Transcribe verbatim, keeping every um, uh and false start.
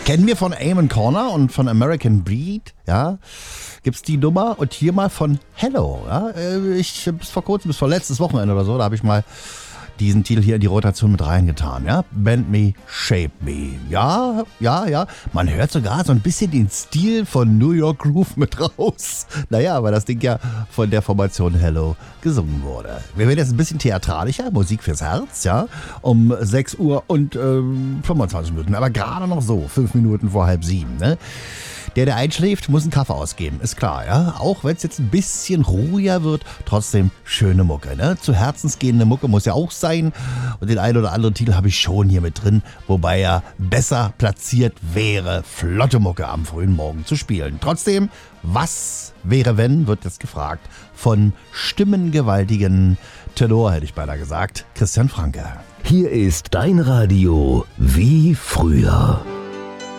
Kennen wir von Amon Corner und von American Breed, ja, gibt's die Nummer und hier mal von Hello, ja, ich bis vor kurzem, bis vor letztes Wochenende oder so, da habe ich mal diesen Titel hier in die Rotation mit reingetan, ja, Bend Me, Shape Me, ja, ja, ja, man hört sogar so ein bisschen den Stil von New York Groove mit raus, naja, weil das Ding ja von der Formation Hello gesungen wurde. Wir werden jetzt ein bisschen theatralischer, Musik fürs Herz, ja, um sechs Uhr und äh, fünfundzwanzig Minuten, aber gerade noch so, fünf Minuten vor halb sieben, ne. Der, der einschläft, muss einen Kaffee ausgeben, ist klar, ja. Auch wenn es jetzt ein bisschen ruhiger wird, trotzdem schöne Mucke, ne. Zu herzensgehende Mucke muss ja auch sein. Und den einen oder anderen Titel habe ich schon hier mit drin, wobei er besser platziert wäre, flotte Mucke am frühen Morgen zu spielen. Trotzdem, was wäre wenn, wird jetzt gefragt von stimmengewaltigen Tenor, hätte ich beinahe gesagt, Christian Franke. Hier ist dein Radio wie früher.